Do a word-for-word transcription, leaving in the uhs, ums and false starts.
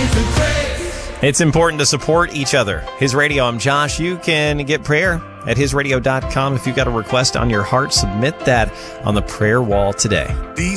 It's important to support each other. His Radio, I'm Josh. You can get prayer at his radio dot com. If you've got a request on your heart, submit that on the prayer wall today.